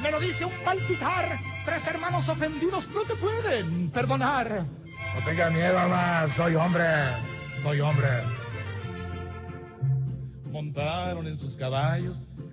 me lo dice un palpitar. 3 hermanos ofendidos no te pueden perdonar. No tenga miedo, mamá, soy hombre, soy hombre. Montaron en sus caballos